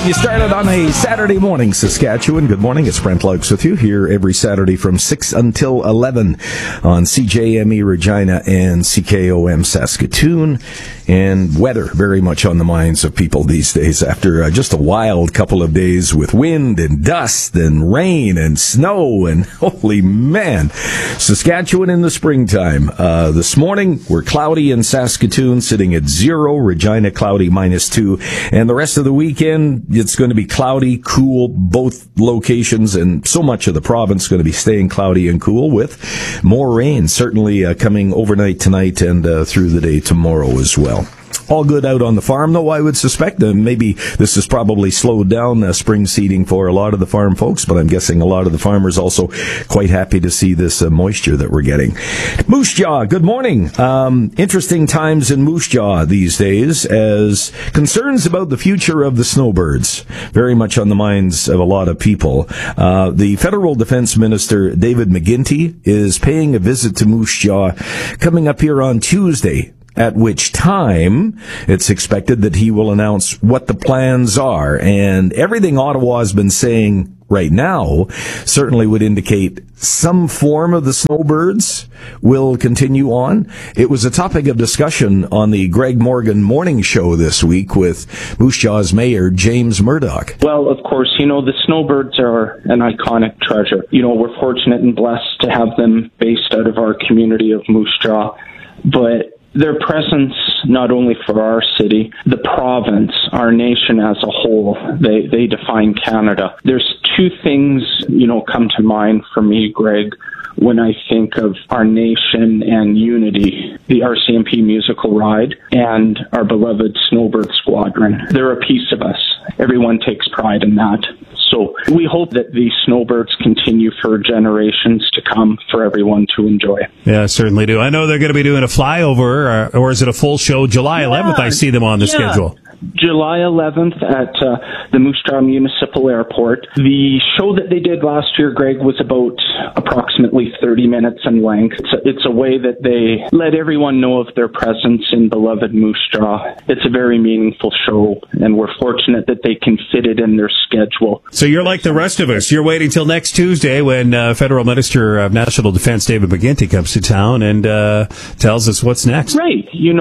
Getting you started on a Saturday morning, Saskatchewan. Good morning. It's Brent Lukes with you here every Saturday from 6 until 11 on CJME Regina and CKOM Saskatoon. And weather very much on the minds of people these days after just a wild couple of days with wind and dust and rain and snow and holy man, Saskatchewan in the springtime. This morning we're cloudy in Saskatoon, sitting at 0, Regina cloudy -2, and the rest of the weekend it's going to be cloudy, cool, both locations, and so much of the province is going to be staying cloudy and cool with more rain certainly coming overnight tonight and through the day tomorrow as well. All good out on the farm, though, I would suspect. Maybe this has probably slowed down spring seeding for a lot of the farm folks, but I'm guessing a lot of the farmers also quite happy to see this moisture that we're getting. Moose Jaw, good morning. Interesting times in Moose Jaw these days as concerns about the future of the snowbirds very much on the minds of a lot of people. The Federal Defense Minister, David McGuinty, is paying a visit to Moose Jaw coming up here on Tuesday, at which time it's expected that he will announce what the plans are. And everything Ottawa's been saying right now certainly would indicate some form of the snowbirds will continue on. It was a topic of discussion on the Greg Morgan morning show this week with Moose Jaw's mayor, James Murdoch. Well, of course, the snowbirds are an iconic treasure. We're fortunate and blessed to have them based out of our community of Moose Jaw. But their presence, not only for our city, the province, our nation as a whole, they define Canada. There's two things, come to mind for me, Greg, when I think of our nation and unity: the RCMP musical ride and our beloved Snowbird Squadron. They're a piece of us. Everyone takes pride in that. So we hope that these snowbirds continue for generations to come for everyone to enjoy. Yeah, certainly do. I know they're going to be doing a flyover, or is it a full show? July 11th, I see them on the schedule. July 11th at the Moose Jaw Municipal Airport. The show that they did last year, Greg, was about approximately 30 minutes in length. It's a way that they let everyone know of their presence in beloved Moose Jaw. It's a very meaningful show, and we're fortunate that they can fit it in their schedule. So you're like the rest of us. You're waiting till next Tuesday when Federal Minister of National Defense David McGuinty comes to town and tells us what's next. Right.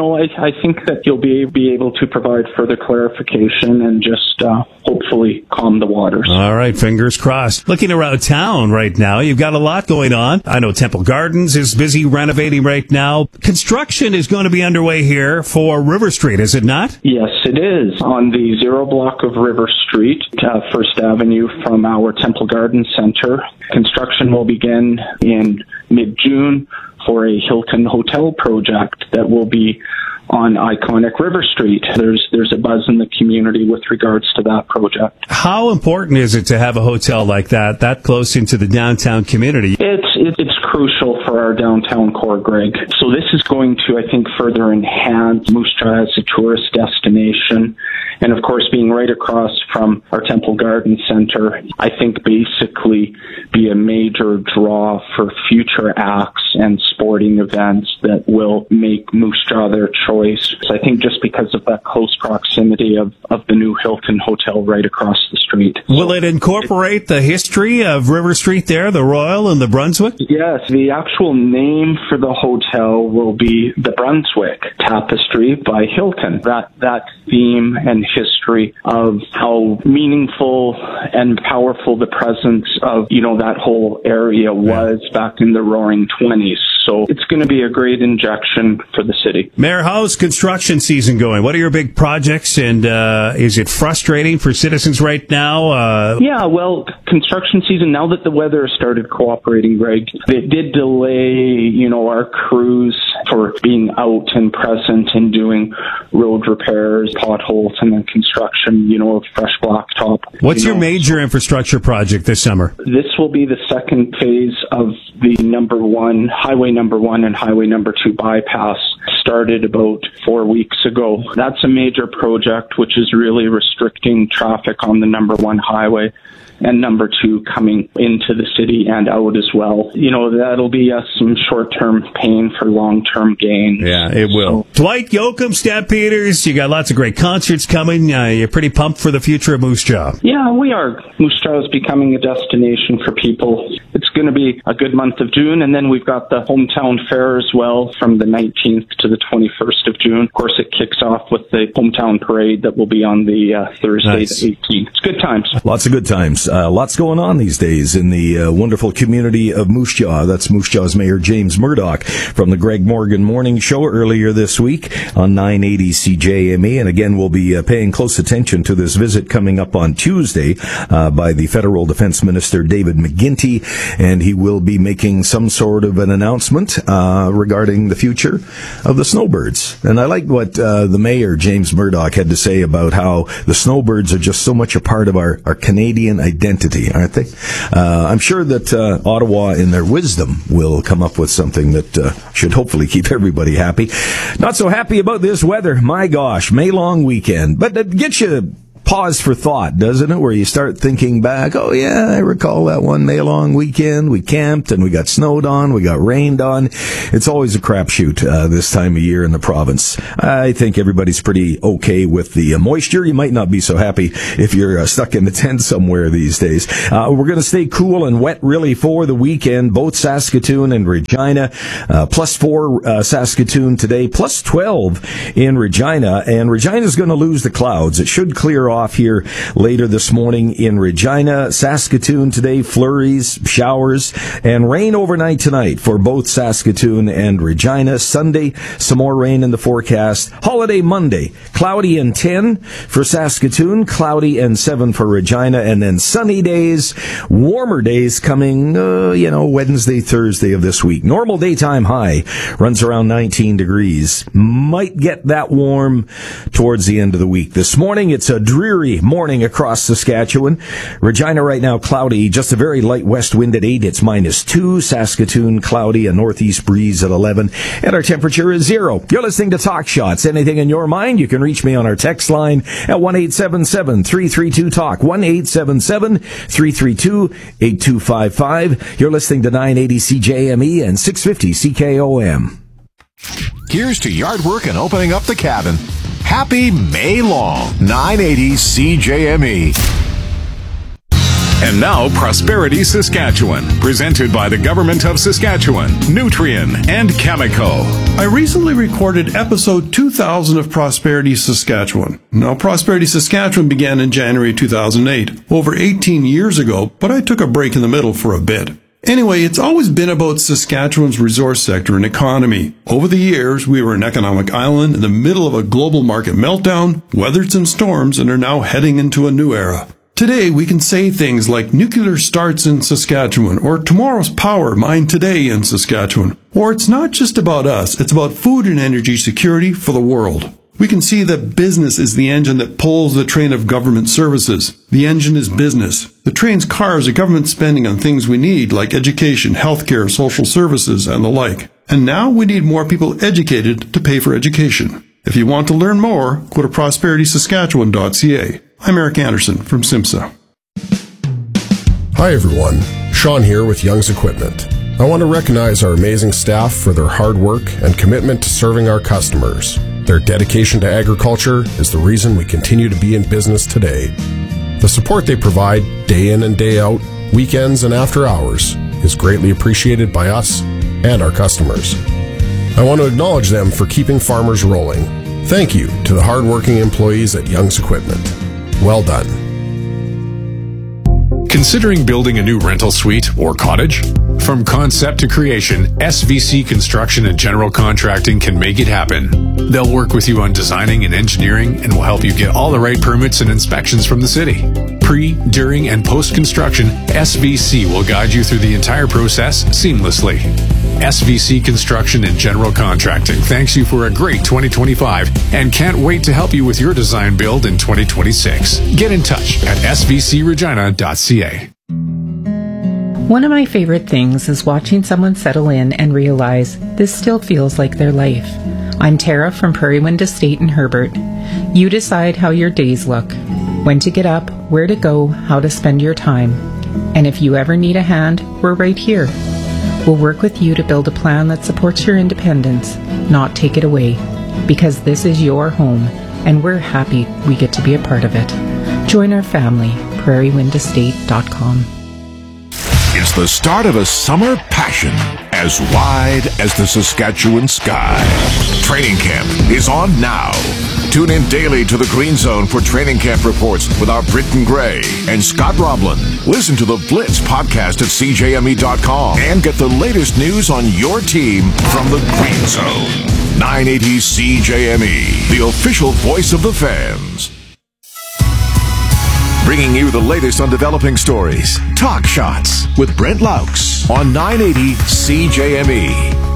I think that you'll be able to provide further clarification and just hopefully calm the waters. All right, fingers crossed. Looking around town right now, you've got a lot going on. I know Temple Gardens is busy renovating right now. Construction is going to be underway here for River Street, is it not? Yes, it is. On the 0 block of River Street, First Avenue from our Temple Garden Center. Construction will begin in mid-June for a Hilton Hotel project that will be on iconic River Street. There's a buzz in the community with regards to that project. How important is it to have a hotel like that close into the downtown community? It's crucial for our downtown core, Greg. So this is going to, I think, further enhance Moose Jaw as a tourist destination. And of course, being right across from our Temple Garden Center, I think basically be a major draw for future acts and sporting events that will make Moose Jaw their choice. So I think just because of that close proximity of the new Hilton Hotel right across the street. Will it incorporate the history of River Street there, the Royal and the Brunswick? Yes, the actual name for the hotel will be the Brunswick Tapestry by Hilton. That theme and history of how meaningful and powerful the presence of, that whole area was back in the roaring 20s. So it's going to be a great injection for the city. Mayor, how's construction season going? What are your big projects, and is it frustrating for citizens right now? Yeah, well, construction season, now that the weather has started cooperating, Greg, it did delay, our crews for being out and present and doing road repairs, potholes, and then construction, of fresh blacktop. What's your major infrastructure project this summer? This will be the second phase of the Highway number 1 and Highway number 2 bypass started about 4 weeks ago. That's a major project which is really restricting traffic on the number 1 highway, and number 2 coming into the city and out as well. That'll be some short-term pain for long-term gain. Yeah, it will. So, Dwight Yoakam, Stampeders, you got lots of great concerts coming. You're pretty pumped for the future of Moose Jaw. Yeah, we are. Moose Jaw is becoming a destination for people. It's going to be a good month of June, and then we've got the hometown fair as well from the 19th to the 21st of June. Of course, it kicks off with the hometown parade that will be on the Thursday, the 18th. It's good times. Lots of good times. Lots going on these days in the wonderful community of Moose Jaw. That's Moose Jaw's Mayor James Murdoch from the Greg Morgan Morning Show earlier this week on 980 CJME. And again, we'll be paying close attention to this visit coming up on Tuesday by the Federal Defense Minister David McGuinty, and he will be making some sort of an announcement regarding the future of the snowbirds. And I like what the Mayor James Murdoch had to say about how the snowbirds are just so much a part of our Canadian identity, aren't they? I'm sure that Ottawa, in their wisdom, will come up with something that should hopefully keep everybody happy. Not so happy about this weather. My gosh, May long weekend. But it gets you pause for thought, doesn't it? Where you start thinking back, oh yeah, I recall that one May long weekend. We camped and we got snowed on, we got rained on. It's always a crapshoot this time of year in the province. I think everybody's pretty okay with the moisture. You might not be so happy if you're stuck in the tent somewhere these days. We're going to stay cool and wet really for the weekend, both Saskatoon and Regina. +4 Saskatoon today, +12 in Regina. And Regina's going to lose the clouds. It should clear off here later this morning in Regina. Saskatoon today, flurries, showers, and rain overnight tonight for both Saskatoon and Regina. Sunday, some more rain in the forecast. Holiday Monday, cloudy and 10 for Saskatoon, cloudy and 7 for Regina, and then sunny days, warmer days coming, Wednesday, Thursday of this week. Normal daytime high runs around 19 degrees. Might get that warm towards the end of the week. This morning, it's a dreary morning across Saskatchewan. Regina right now cloudy, just a very light west wind at 8. It's -2. Saskatoon cloudy, a northeast breeze at 11. And our temperature is 0. You're listening to Talk Shots. Anything in your mind, you can reach me on our text line at 1-877-332-TALK. 1-877-332-8255. You're listening to 980 CJME and 650 CKOM. Here's to yard work and opening up the cabin. Happy May long, 980 CJME. And now, Prosperity Saskatchewan, presented by the Government of Saskatchewan, Nutrien, and Cameco. I recently recorded episode 2000 of Prosperity Saskatchewan. Now, Prosperity Saskatchewan began in January 2008, over 18 years ago, but I took a break in the middle for a bit. Anyway, it's always been about Saskatchewan's resource sector and economy. Over the years, we were an economic island in the middle of a global market meltdown, weathered some storms, and are now heading into a new era. Today, we can say things like nuclear starts in Saskatchewan, or tomorrow's power mined today in Saskatchewan. Or it's not just about us, it's about food and energy security for the world. We can see that business is the engine that pulls the train of government services. The engine is business. The train's cars are government spending on things we need, like education, healthcare, social services, and the like. And now we need more people educated to pay for education. If you want to learn more, go to prosperitysaskatchewan.ca. I'm Eric Anderson from SIMSA. Hi everyone, Sean here with Young's Equipment. I want to recognize our amazing staff for their hard work and commitment to serving our customers. Their dedication to agriculture is the reason we continue to be in business today. The support they provide day in and day out, weekends and after hours, is greatly appreciated by us and our customers. I want to acknowledge them for keeping farmers rolling. Thank you to the hardworking employees at Young's Equipment. Well done. Considering building a new rental suite or cottage? From concept to creation, SVC Construction and General Contracting can make it happen. They'll work with you on designing and engineering and will help you get all the right permits and inspections from the city. Pre, during, and post-construction, SVC will guide you through the entire process seamlessly. SVC Construction and General Contracting thanks you for a great 2025 and can't wait to help you with your design build in 2026. Get in touch at svcregina.ca. One of my favorite things is watching someone settle in and realize this still feels like their life. I'm Tara from Prairie Wind Estate in Herbert. You decide how your days look, when to get up, where to go, how to spend your time. And if you ever need a hand, we're right here. We'll work with you to build a plan that supports your independence, not take it away. Because this is your home, and we're happy we get to be a part of it. Join our family, prairiewindestate.com. It's the start of a summer passion as wide as the Saskatchewan sky. Training camp is on now. Tune in daily to the Green Zone for training camp reports with our Britton Gray and Scott Roblin. Listen to the Blitz podcast at CJME.com and get the latest news on your team from the Green Zone. 980 CJME, the official voice of the fans. Bringing you the latest on developing stories. Talk Shots with Brent Laux on 980 CJME.